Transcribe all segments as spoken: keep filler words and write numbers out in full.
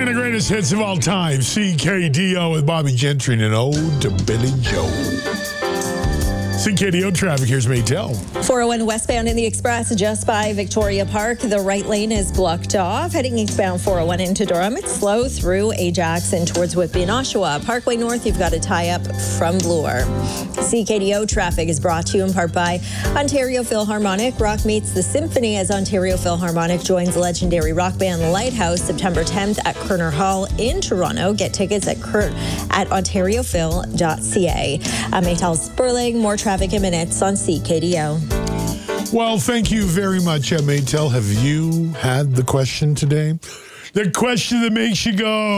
Playing the greatest hits of all time, C K D O with Bobby Gentry and an ode to Billy Joe. C K D O traffic, here's Maytel. four oh one westbound in the Express just by Victoria Park. The right lane is blocked off. Heading eastbound four oh one into Durham. It's slow through Ajax and towards Whitby and Oshawa. Parkway North, you've got a tie-up from Bloor. C K D O traffic is brought to you in part by Ontario Philharmonic. Rock meets the symphony as Ontario Philharmonic joins legendary rock band Lighthouse September tenth at Kerner Hall in Toronto. Get tickets at Ker- at ontario phil dot c a. I'm Maytel Sperling. More traffic in minutes on C K D O. Well, thank you very much, Maytel. Have you had the question today? The question that makes you go,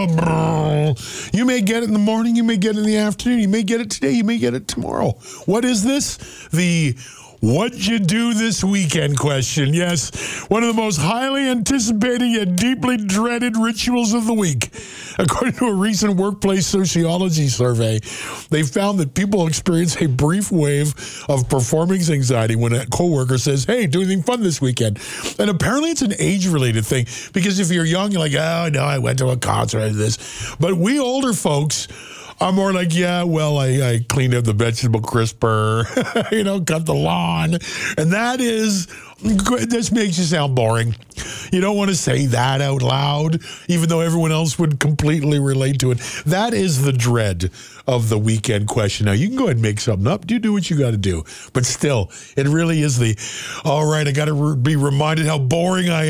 brrr. You may get it in the morning, you may get it in the afternoon, you may get it today, you may get it tomorrow. What is this? The what'd you do this weekend question. Yes, one of the most highly anticipated yet deeply dreaded rituals of the week. According to a recent workplace sociology survey, they found that people experience a brief wave of performance anxiety when a coworker says, hey, do anything fun this weekend. And apparently it's an age-related thing, because if you're young, you're like, oh, no, I went to a concert and this. But we older folks are more like, yeah, well, I, I cleaned up the vegetable crisper, you know, cut the lawn. And that is, this makes you sound boring. You don't want to say that out loud, even though everyone else would completely relate to it. That is the dread of the weekend question. Now, you can go ahead and make something up. You do what you got to do. But still, it really is the, all right, I got to re- be reminded how boring I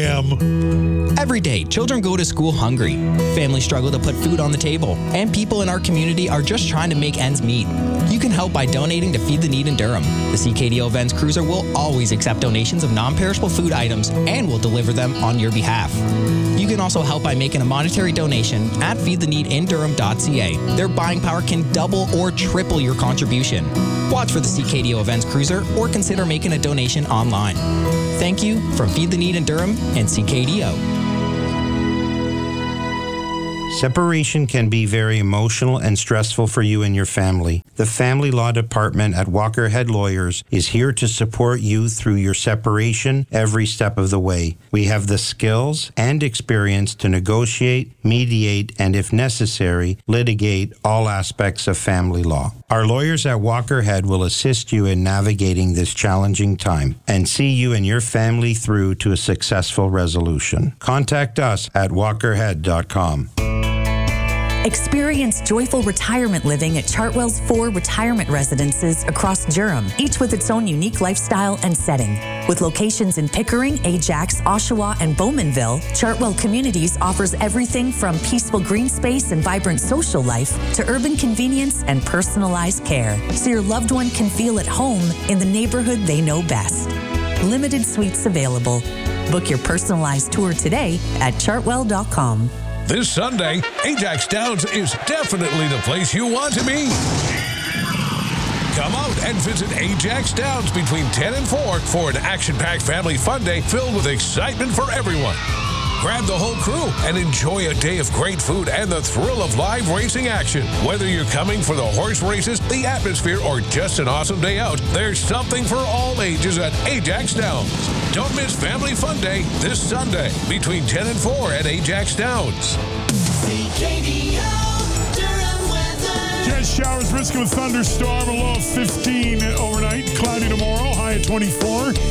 am. Every day, children go to school hungry. Families struggle to put food on the table. And people in our community are just trying to make ends meet. You can help by donating to Feed the Need in Durham. The C K D O Events Cruiser will always accept donations of non-perishable food items and will deliver them on your behalf. You can also help by making a monetary donation at feed the need in durham dot c a. Their buying power can double or triple your contribution. Watch for the C K D O Events Cruiser or consider making a donation online. Thank you from Feed the Need in Durham and C K D O. Separation can be very emotional and stressful for you and your family. The Family Law Department at Walker Head Lawyers is here to support you through your separation every step of the way. We have the skills and experience to negotiate, mediate, and if necessary, litigate all aspects of family law. Our lawyers at Walker Head will assist you in navigating this challenging time and see you and your family through to a successful resolution. Contact us at walker head dot com. Experience joyful retirement living at Chartwell's four retirement residences across Durham, each with its own unique lifestyle and setting. With locations in Pickering, Ajax, Oshawa, and Bowmanville, Chartwell Communities offers everything from peaceful green space and vibrant social life to urban convenience and personalized care, so your loved one can feel at home in the neighborhood they know best. Limited suites available. Book your personalized tour today at chartwell dot com. This Sunday, Ajax Downs is definitely the place you want to be. Come out and visit Ajax Downs between ten and four for an action-packed family fun day filled with excitement for everyone. Grab the whole crew and enjoy a day of great food and the thrill of live racing action. Whether you're coming for the horse races, the atmosphere, or just an awesome day out, there's something for all ages at Ajax Downs. Don't miss Family Fun Day this Sunday between ten and four at Ajax Downs. C K D O Durham weather. Jet showers, risk of a thunderstorm, a low of fifteen overnight. Cloudy tomorrow, high at twenty-four.